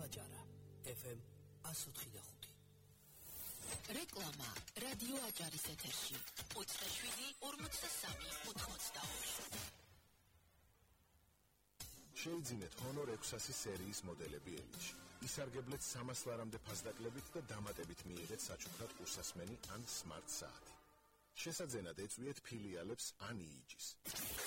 აჭარა FM 104.5 რეკლამა რადიო აჭარის ეთერში 27-43-82. შეიძინეთ Honor 600 სერიის მოდელები ელჩი. ისარგებლეთ 300 ლარამდე ფასდაკლებით და დამატებით მიიღეთ საჩუქრად უსასმენი ან smart საათი. შესაძენად ეწვიეთ ფილიალებს ან იიჯის.